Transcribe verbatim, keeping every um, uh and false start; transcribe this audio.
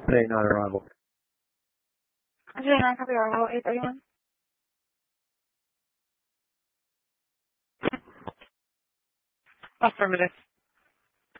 Train on arrival. Train on copy arrival eight thirty-one. Affirmative.